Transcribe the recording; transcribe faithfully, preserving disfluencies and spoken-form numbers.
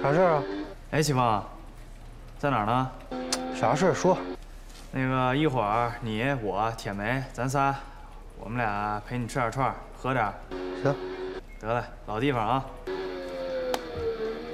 啥事儿啊？ 哎，启峰，在哪儿呢？ 啥事儿说。 那个一会儿你我铁梅咱仨，我们俩陪你吃点串，喝点。 行。 得嘞，老地方啊。